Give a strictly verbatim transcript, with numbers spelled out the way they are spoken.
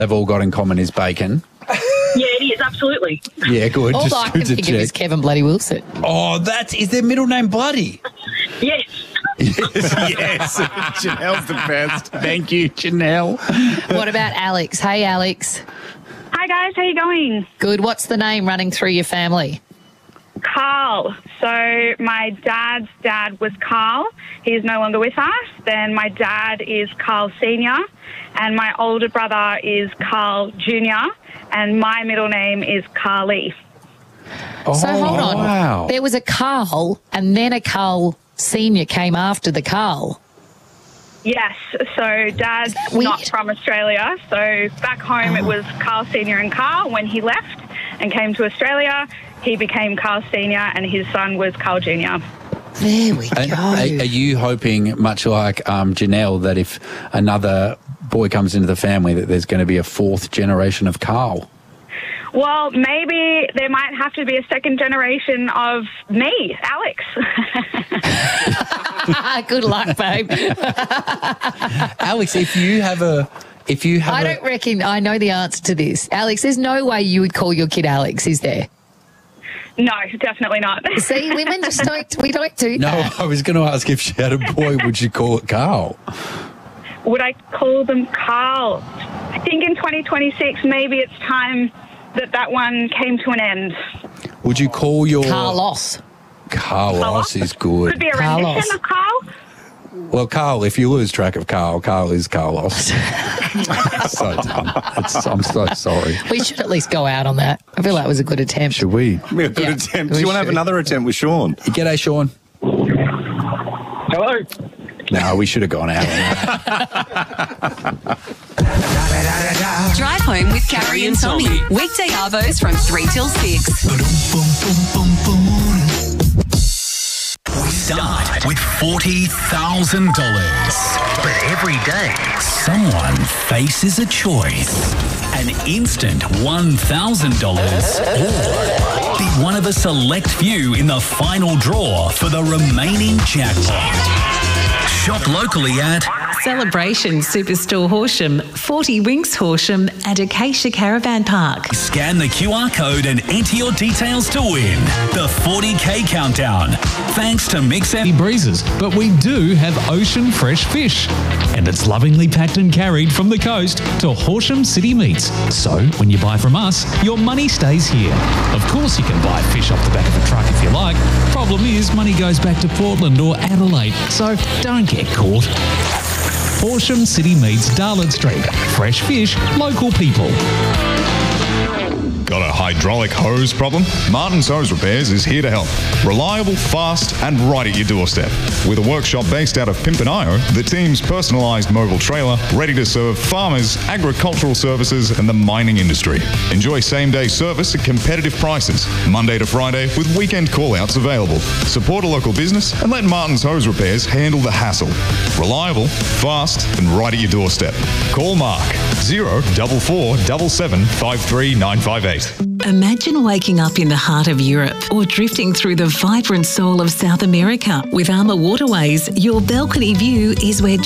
they've all got in common is bacon. Yeah, it is, absolutely. Yeah, good. All Just I good can to think of is check. Kevin Bloody Wilson. Oh, that's is their middle name Bloody? Yes. Yes, yes. Janelle's the best. Thank you, Janelle. What about Alex? Hey, Alex. Hi, guys. How you going? Good. What's the name running through your family? Carl. So my dad's dad was Carl. He's no longer with us. Then my dad is Carl Senior, and my older brother is Carl Junior, and my middle name is Carly. Oh, So hold on. Wow. There was a Carl and then a Carl Senior came after the Carl. Yes. So dad's weird? not from Australia. So back home it was Carl Senior and Carl. When he left and came to Australia, he became Carl Senior and his son was Carl Junior There we And go. are, are you hoping, much like um, Janelle, that if another boy comes into the family, that there's going to be a fourth generation of Carl? Well, maybe there might have to be a second generation of me, Alex. Good luck, babe. Alex, if you have a, if you have, I a, don't reckon I know the answer to this. Alex, there's no way you would call your kid Alex, is there? No, definitely not. See, women just don't, we don't do no, that. I was going to ask if she had a boy, would you call it Carl? Would I call them Carl? I think in twenty twenty-six, maybe it's time that that one came to an end. Would you call your Carlos. Carlos is good. Could be a Carlos. rendition of Carl. Well, Carl, if you lose track of Carl, Carl is Carlos. So dumb. It's, I'm so sorry. We should at least go out on that. I feel that was a good attempt. Should we? Yeah, good Yeah, attempt. we Do you want to have should. another attempt with Sean? G'day, Sean. Hello. No, we should have gone out on that. Drive home with Carrie and Tommy. Weekday arvos from three till six. We start with forty thousand dollars. But every day, someone faces a choice. An instant one thousand dollars or be one of a select few in the final draw for the remaining jackpot. Shop locally at Celebration Superstore Horsham, forty Winks Horsham and Acacia Caravan Park. Scan the Q R code and enter your details to win the forty K countdown. Thanks to Mix F M. Breezes, but we do have ocean fresh fish. And it's lovingly packed and carried from the coast to Horsham City Meats. So when you buy from us, your money stays here. Of course you can buy fish off the back of a truck if you like. Problem is, money goes back to Portland or Adelaide, so don't get caught. Horsham City Meats, Darlot Street. Fresh fish, local people. Got a hydraulic hose problem? Martin's Hose Repairs is here to help. Reliable, fast, and right at your doorstep. With a workshop based out of Pimpernio, the team's personalised mobile trailer ready to serve farmers, agricultural services, and the mining industry. Enjoy same-day service at competitive prices, Monday to Friday, with weekend call-outs available. Support a local business and let Martin's Hose Repairs handle the hassle. Reliable, fast, and right at your doorstep. Call Mark zero four four seven seven five three nine five eight. Imagine waking up in the heart of Europe or drifting through the vibrant soul of South America. With Armour Waterways, your balcony view is where